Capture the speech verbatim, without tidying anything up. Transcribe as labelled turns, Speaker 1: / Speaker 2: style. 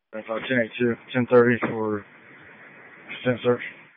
Speaker 1: That's uh, ten eighty-two, ten thirty for extent search.